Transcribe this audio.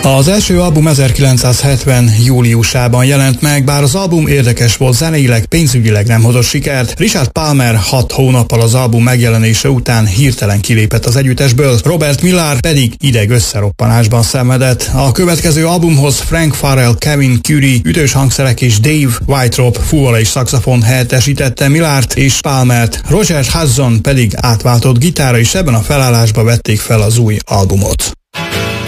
Az első album 1970. júliusában jelent meg, bár az album érdekes volt zeneileg, pénzügyileg nem hozott sikert. Richard Palmer 6 hónappal az album megjelenése után hirtelen kilépett az együttesből, Robert Millar pedig ideg összeroppanásban szenvedett. A következő albumhoz Frank Farrell, Kevin Curry, ütős hangszerek és Dave Whiterop fuvola és szaxofon helyettesítette Millart és Palmert, Roger Hudson pedig átváltott gitárra, és ebben a felállásba vették fel az új albumot.